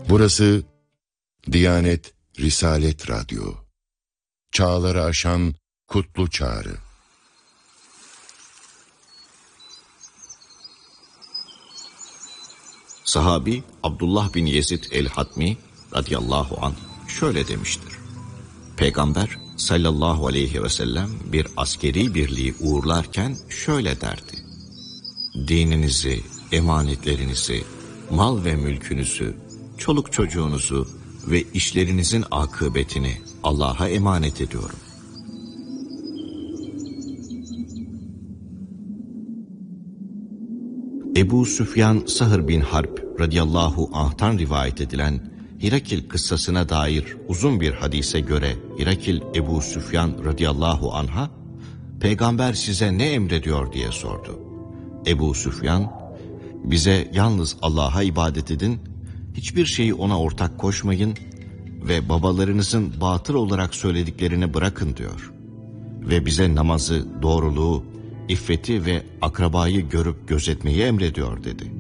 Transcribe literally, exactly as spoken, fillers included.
Burası Diyanet Risalet Radyo. Çağları aşan kutlu çağrı. Sahabi Abdullah bin Yezid el-Hatmi radıyallahu anh şöyle demiştir. Peygamber sallallahu aleyhi ve sellem bir askeri birliği uğurlarken şöyle derdi. Dininizi, emanetlerinizi, mal ve mülkünüzü, çoluk çocuğunuzu ve işlerinizin akıbetini Allah'a emanet ediyorum. Ebu Süfyan Sahr bin Harb radıyallahu anh'tan rivayet edilen Hirakil kıssasına dair uzun bir hadise göre Hirakil Ebu Süfyan radıyallahu anh'a Peygamber size ne emrediyor diye sordu. Ebu Süfyan, bize yalnız Allah'a ibadet edin, hiçbir şeyi ona ortak koşmayın ve babalarınızın batıl olarak söylediklerini bırakın diyor. Ve bize namazı, doğruluğu, iffeti ve akrabayı görüp gözetmeyi emrediyor dedi.